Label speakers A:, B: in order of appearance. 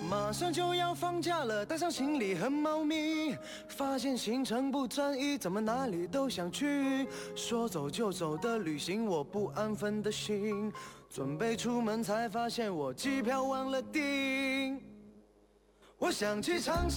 A: 马上就要放假了，带上行李和猫咪，发现行程不专一，怎么哪里都想去。说走就走的旅行，我不安分的心，准备出门才发现我机票忘了订。我想去长沙。